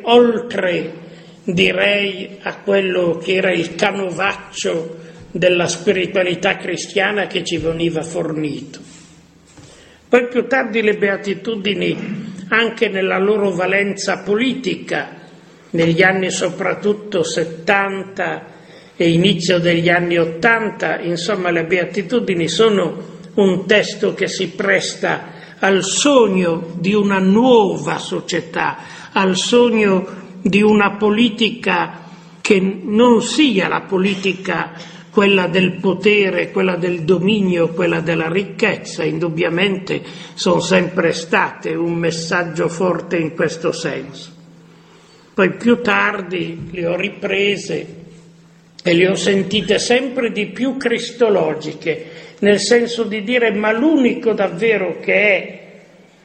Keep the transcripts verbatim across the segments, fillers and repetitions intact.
oltre, direi, a quello che era il canovaccio della spiritualità cristiana che ci veniva fornito. Poi più tardi le beatitudini, anche nella loro valenza politica, negli anni soprattutto settanta e inizio degli anni ottanta, insomma le beatitudini sono un testo che si presta al sogno di una nuova società, al sogno di una politica che non sia la politica quella del potere, quella del dominio, quella della ricchezza. Indubbiamente sono sempre state un messaggio forte in questo senso. Poi più tardi le ho riprese e le ho sentite sempre di più cristologiche, nel senso di dire: ma l'unico davvero che è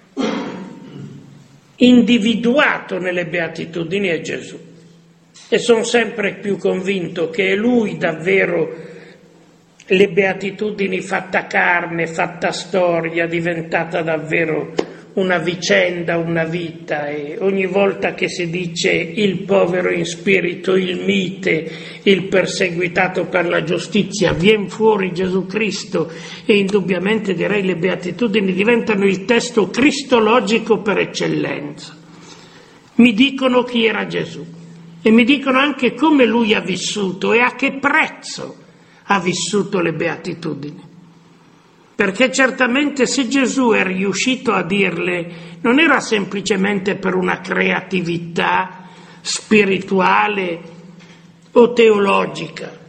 individuato nelle beatitudini è Gesù. E sono sempre più convinto che è Lui davvero le beatitudini fatta carne, fatta storia, diventata davvero una vicenda, una vita. E ogni volta che si dice il povero in spirito, il mite, il perseguitato per la giustizia, vien fuori Gesù Cristo, e indubbiamente direi le beatitudini diventano il testo cristologico per eccellenza. Mi dicono chi era Gesù. E mi dicono anche come lui ha vissuto e a che prezzo ha vissuto le beatitudini. Perché certamente se Gesù è riuscito a dirle, non era semplicemente per una creatività spirituale o teologica,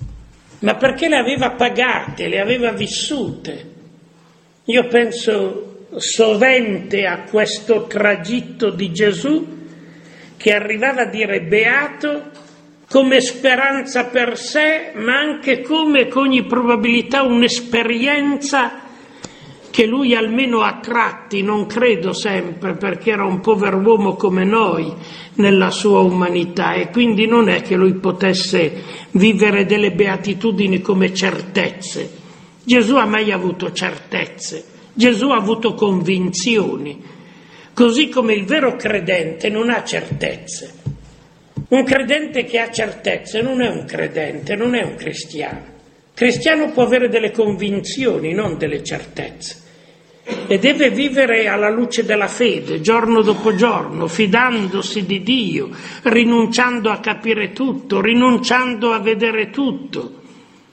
ma perché le aveva pagate, le aveva vissute. Io penso sovente a questo tragitto di Gesù, che arrivava a dire beato come speranza per sé, ma anche come con ogni probabilità un'esperienza che lui almeno a tratti, non credo sempre, perché era un pover'uomo come noi nella sua umanità, e quindi non è che lui potesse vivere delle beatitudini come certezze. Gesù ha mai avuto certezze, Gesù ha avuto convinzioni. Così come il vero credente non ha certezze. Un credente che ha certezze non è un credente, non è un cristiano. Il cristiano può avere delle convinzioni, non delle certezze. E deve vivere alla luce della fede, giorno dopo giorno, fidandosi di Dio, rinunciando a capire tutto, rinunciando a vedere tutto,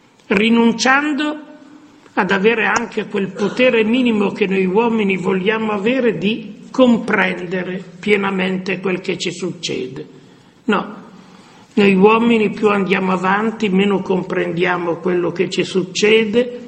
rinunciando ad avere anche quel potere minimo che noi uomini vogliamo avere di comprendere pienamente quel che ci succede. No, noi uomini più andiamo avanti, meno comprendiamo quello che ci succede,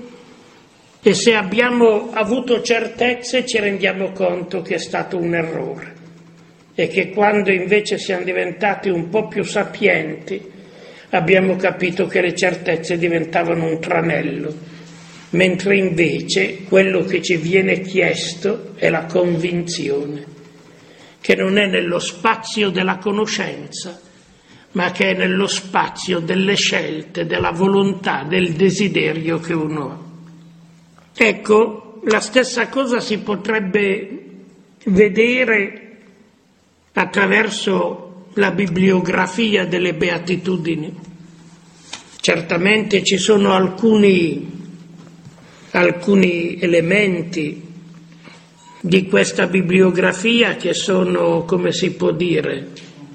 e se abbiamo avuto certezze ci rendiamo conto che è stato un errore, e che quando invece siamo diventati un po' più sapienti abbiamo capito che le certezze diventavano un tranello, mentre invece quello che ci viene chiesto è la convinzione, che non è nello spazio della conoscenza, ma che è nello spazio delle scelte, della volontà, del desiderio che uno ha. Ecco, la stessa cosa si potrebbe vedere attraverso la bibliografia delle beatitudini. Certamente ci sono alcuni alcuni elementi di questa bibliografia che sono, come si può dire,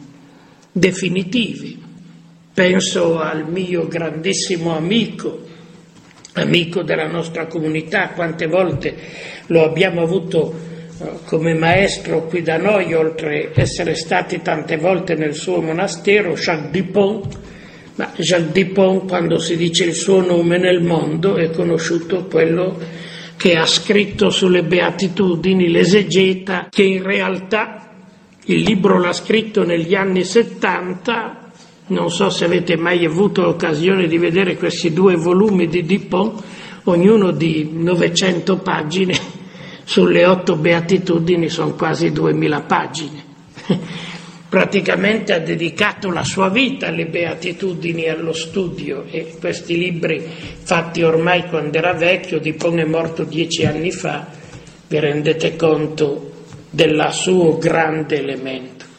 definitivi. Penso al mio grandissimo amico, amico della nostra comunità, quante volte lo abbiamo avuto come maestro qui da noi, oltre a essere stati tante volte nel suo monastero, Jacques Dupont. Ma Jacques Dupont, quando si dice il suo nome nel mondo, è conosciuto quello che ha scritto sulle beatitudini, l'esegeta, che in realtà il libro l'ha scritto negli anni settanta. Non so se avete mai avuto l'occasione di vedere questi due volumi di Dupont, ognuno di novecento pagine, sulle otto beatitudini sono quasi duemila pagine. Praticamente ha dedicato la sua vita alle beatitudini e allo studio, e questi libri fatti ormai quando era vecchio, Dupont è morto dieci anni fa, vi rendete conto del suo grande elemento.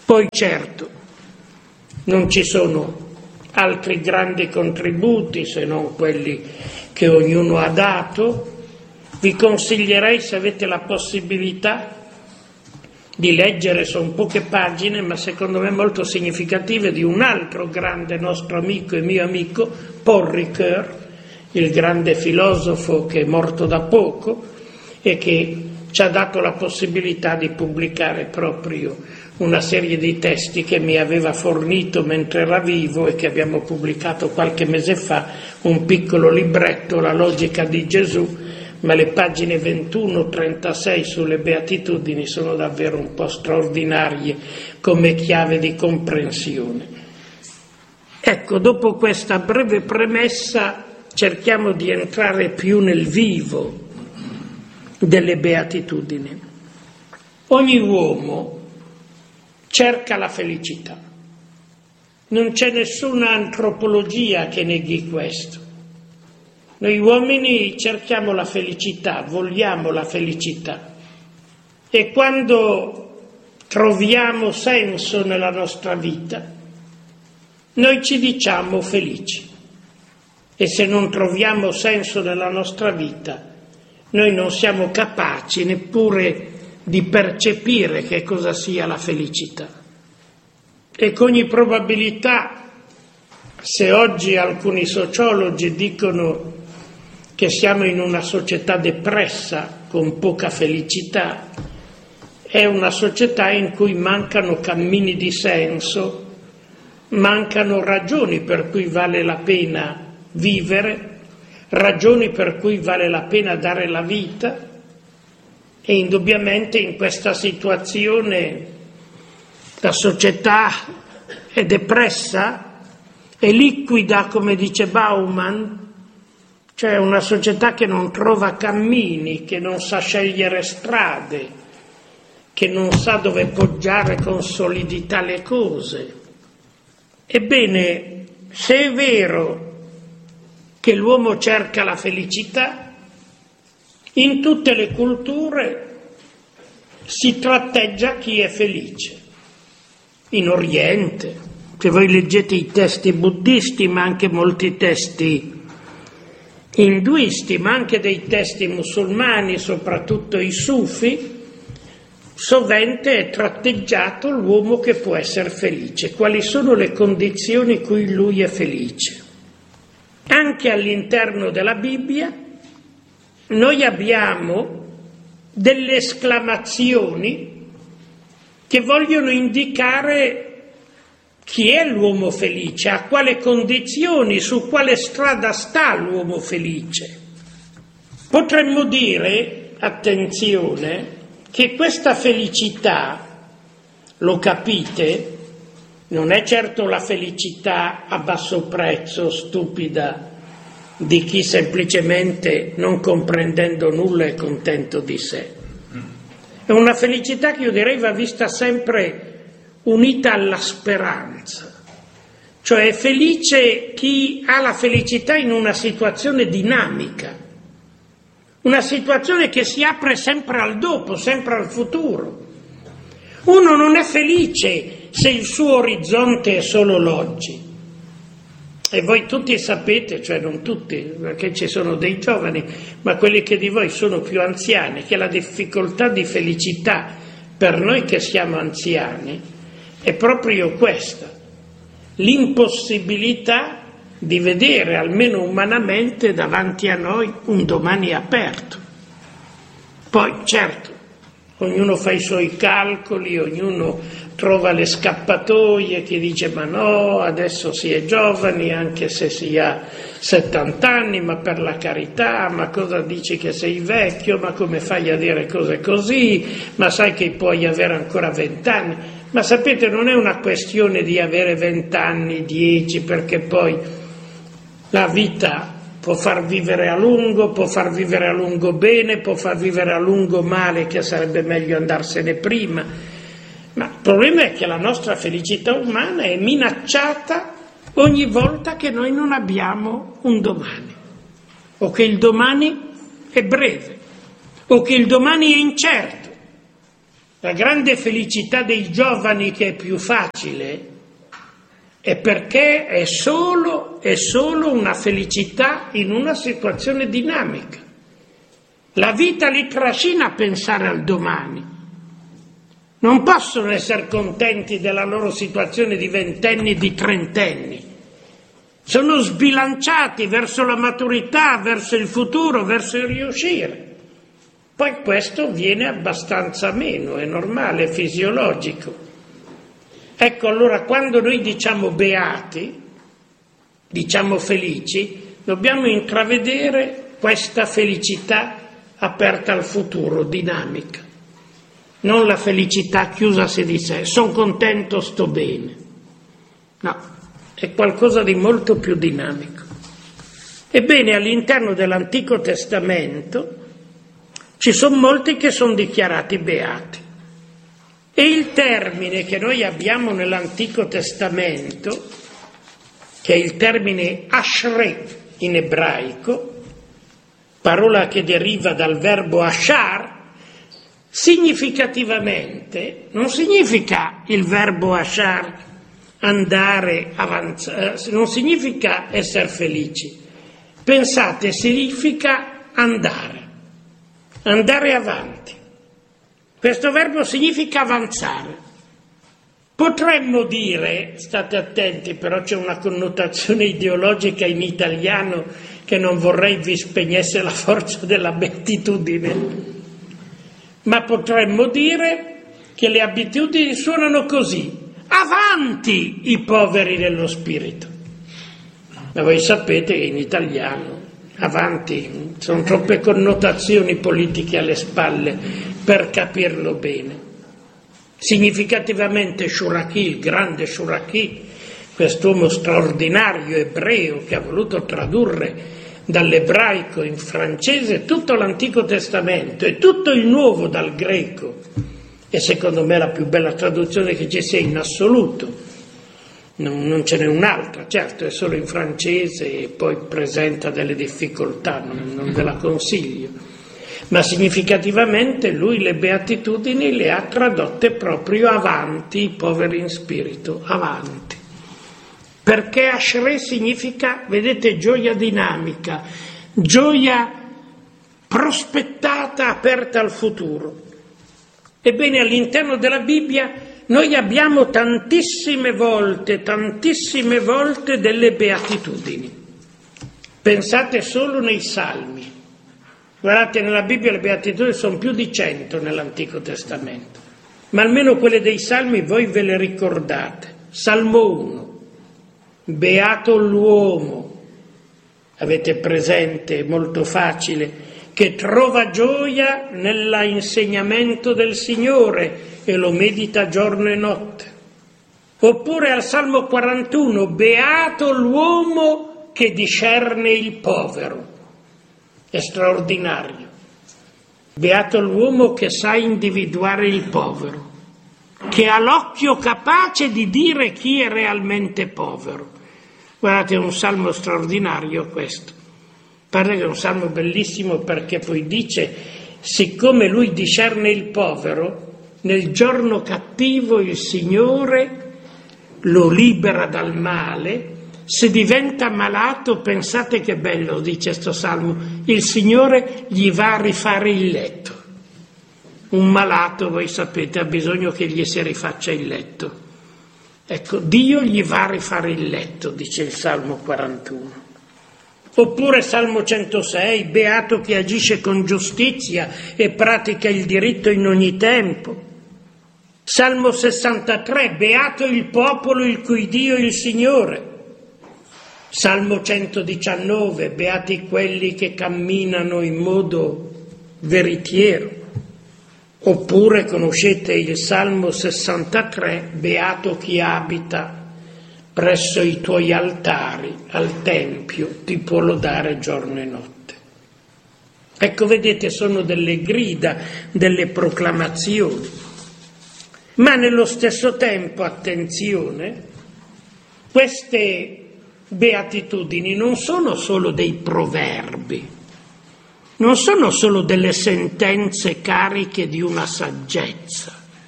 Poi certo, non ci sono altri grandi contributi se non quelli che ognuno ha dato. Vi consiglierei, se avete la possibilità, di leggere, sono poche pagine, ma secondo me molto significative, di un altro grande nostro amico e mio amico, Paul Ricoeur, il grande filosofo che è morto da poco e che ci ha dato la possibilità di pubblicare proprio una serie di testi che mi aveva fornito mentre era vivo e che abbiamo pubblicato qualche mese fa, un piccolo libretto, La logica di Gesù, ma le pagine ventuno trentasei sulle beatitudini sono davvero un po' straordinarie come chiave di comprensione. Ecco, dopo questa breve premessa cerchiamo di entrare più nel vivo delle beatitudini. Ogni uomo cerca la felicità. Non c'è nessuna antropologia che neghi questo. Noi uomini cerchiamo la felicità, vogliamo la felicità. E quando troviamo senso nella nostra vita, noi ci diciamo felici. E se non troviamo senso nella nostra vita, noi non siamo capaci neppure di percepire che cosa sia la felicità. E con ogni probabilità, se oggi alcuni sociologi dicono che siamo in una società depressa, con poca felicità, è una società in cui mancano cammini di senso, mancano ragioni per cui vale la pena vivere, ragioni per cui vale la pena dare la vita. E indubbiamente in questa situazione la società è depressa, è liquida, come dice Bauman, cioè una società che non trova cammini, che non sa scegliere strade, che non sa dove poggiare con solidità le cose. Ebbene, se è vero che l'uomo cerca la felicità, in tutte le culture si tratteggia chi è felice. In Oriente, se voi leggete i testi buddisti, ma anche molti testi induisti, ma anche dei testi musulmani, soprattutto i sufi, sovente è tratteggiato l'uomo che può essere felice. Quali sono le condizioni in cui lui è felice? Anche all'interno della Bibbia noi abbiamo delle esclamazioni che vogliono indicare chi è l'uomo felice, a quale condizioni, su quale strada sta l'uomo felice. Potremmo dire, attenzione, che questa felicità, lo capite, non è certo la felicità a basso prezzo, stupida, di chi semplicemente, non comprendendo nulla, è contento di sé. È una felicità che io direi va vista sempre unita alla speranza. Cioè è felice chi ha la felicità in una situazione dinamica, una situazione che si apre sempre al dopo, sempre al futuro. Uno non è felice se il suo orizzonte è solo l'oggi. E voi tutti sapete, cioè non tutti, perché ci sono dei giovani, ma quelli che di voi sono più anziani, che la difficoltà di felicità per noi che siamo anziani è proprio questa, l'impossibilità di vedere, almeno umanamente, davanti a noi un domani aperto. Poi, certo, ognuno fa i suoi calcoli, ognuno trova le scappatoie, chi dice ma no, adesso si è giovani anche se si ha settanta anni, ma per la carità, ma cosa dici che sei vecchio, ma come fai a dire cose così, ma sai che puoi avere ancora vent'anni. Ma sapete, non è una questione di avere vent'anni, dieci, perché poi la vita può far vivere a lungo, può far vivere a lungo bene, può far vivere a lungo male, che sarebbe meglio andarsene prima. Ma il problema è che la nostra felicità umana è minacciata ogni volta che noi non abbiamo un domani, o che il domani è breve, o che il domani è incerto. La grande felicità dei giovani, che è più facile, è perché è solo, è solo una felicità in una situazione dinamica. La vita li trascina a pensare al domani. Non possono essere contenti della loro situazione di ventenni, di trentenni. Sono sbilanciati verso la maturità, verso il futuro, verso il riuscire. Poi questo viene abbastanza meno, è normale, è fisiologico. Ecco, allora quando noi diciamo beati, diciamo felici, dobbiamo intravedere questa felicità aperta al futuro, dinamica. Non la felicità chiusa a sé di sé, sono contento, sto bene. No, è qualcosa di molto più dinamico. Ebbene, all'interno dell'Antico Testamento ci sono molti che sono dichiarati beati. E il termine che noi abbiamo nell'Antico Testamento, che è il termine ashrei in ebraico, parola che deriva dal verbo ashar, significativamente non significa il verbo ashar, andare, avanzare, non significa essere felici. Pensate, significa andare, andare avanti. Questo verbo significa avanzare. Potremmo dire, state attenti, però c'è una connotazione ideologica in italiano che non vorrei vi spegnesse la forza della beatitudine, ma potremmo dire che le abitudini suonano così: avanti i poveri nello spirito. Ma voi sapete che in italiano avanti sono troppe connotazioni politiche alle spalle per capirlo bene. Significativamente Shuraki, il grande Shuraki, quest'uomo straordinario ebreo che ha voluto tradurre dall'ebraico in francese tutto l'Antico Testamento e tutto il Nuovo dal greco, e secondo me la più bella traduzione che ci sia in assoluto. Non, non ce n'è un'altra, certo, è solo in francese e poi presenta delle difficoltà, non, non ve la consiglio. Ma significativamente lui le beatitudini le ha tradotte proprio avanti, i poveri in spirito, avanti. Perché ashrei significa, vedete, gioia dinamica, gioia prospettata, aperta al futuro. Ebbene, all'interno della Bibbia noi abbiamo tantissime volte, tantissime volte delle beatitudini. Pensate solo nei Salmi. Guardate, nella Bibbia le beatitudini sono più di cento nell'Antico Testamento, ma almeno quelle dei Salmi voi ve le ricordate. Salmo uno, beato l'uomo, avete presente, è molto facile, che trova gioia nell'insegnamento del Signore e lo medita giorno e notte. Oppure al Salmo quarantuno, beato l'uomo che discerne il povero. È straordinario. Beato l'uomo che sa individuare il povero, che ha l'occhio capace di dire chi è realmente povero. Guardate, è un salmo straordinario questo. Pare che è un salmo bellissimo perché poi dice, siccome lui discerne il povero, nel giorno cattivo il Signore lo libera dal male. Se diventa malato, pensate che bello, dice sto salmo, il Signore gli va a rifare il letto. Un malato, voi sapete, ha bisogno che gli si rifaccia il letto. Ecco, Dio gli va a rifare il letto, dice il Salmo quarantuno. Oppure Salmo centosei, beato chi agisce con giustizia e pratica il diritto in ogni tempo. Salmo sessantatré, beato il popolo il cui Dio è il Signore. Salmo centodiciannove, beati quelli che camminano in modo veritiero. Oppure conoscete il Salmo sessantatré, beato chi abita presso i tuoi altari, al Tempio, ti può lodare giorno e notte. Ecco, vedete, sono delle grida, delle proclamazioni. Ma nello stesso tempo, attenzione, queste beatitudini non sono solo dei proverbi, non sono solo delle sentenze cariche di una saggezza,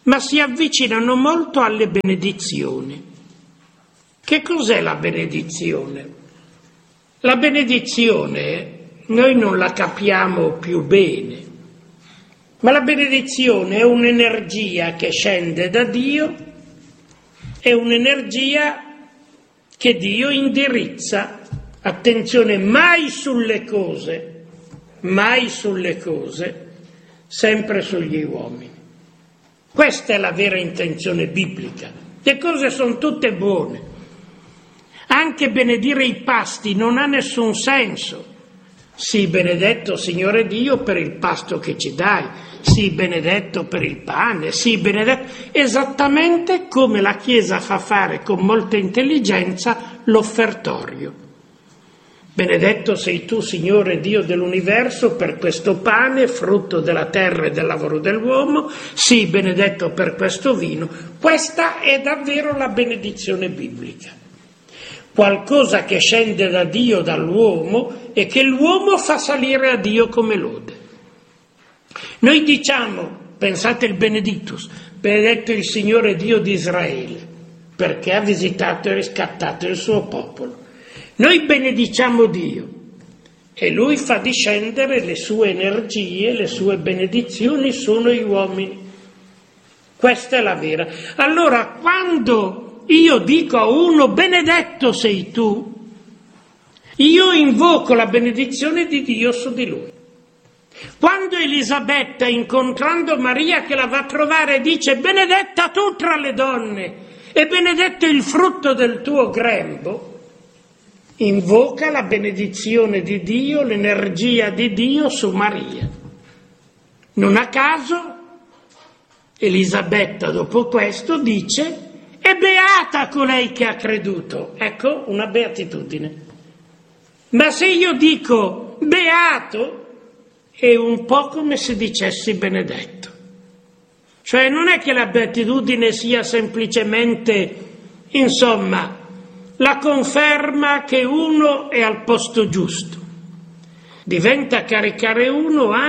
ma si avvicinano molto alle benedizioni. Che cos'è la benedizione? La benedizione noi non la capiamo più bene, ma la benedizione è un'energia che scende da Dio, è un'energia che Dio indirizza, attenzione, mai sulle cose, mai sulle cose, sempre sugli uomini. Questa è la vera intenzione biblica. Le cose sono tutte buone. Anche benedire i pasti non ha nessun senso. Sii benedetto, Signore Dio, per il pasto che ci dai, sii benedetto per il pane, sii benedetto, esattamente come la Chiesa fa fare con molta intelligenza l'offertorio. Benedetto sei tu, Signore Dio dell'universo, per questo pane, frutto della terra e del lavoro dell'uomo, sii benedetto per questo vino. Questa è davvero la benedizione biblica. Qualcosa che scende da Dio, dall'uomo, e che l'uomo fa salire a Dio come lode. Noi diciamo, pensate il Benedictus, benedetto il Signore Dio di Israele, perché ha visitato e riscattato il suo popolo. Noi benediciamo Dio e Lui fa discendere le sue energie, le sue benedizioni su noi uomini. Questa è la vera. Allora, quando io dico a uno benedetto sei tu, io invoco la benedizione di Dio su di lui. Quando Elisabetta, incontrando Maria che la va a trovare, dice benedetta tu tra le donne e benedetto il frutto del tuo grembo, invoca la benedizione di Dio, l'energia di Dio su Maria. Non a caso Elisabetta dopo questo dice è beata colei che ha creduto. Ecco una beatitudine. Ma se io dico beato è un po' come se dicessi benedetto. Cioè non è che la beatitudine sia semplicemente, insomma, la conferma che uno è al posto giusto. Diventa caricare uno